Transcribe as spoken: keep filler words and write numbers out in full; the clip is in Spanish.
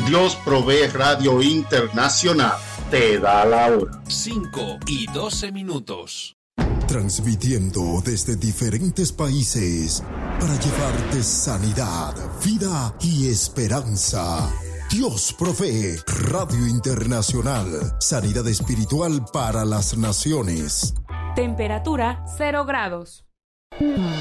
Dios Provee Radio Internacional te da la hora. cinco y doce minutos. Transmitiendo desde diferentes países para llevarte sanidad, vida y esperanza. Dios Provee Radio Internacional. Sanidad espiritual para las naciones. Temperatura cero grados.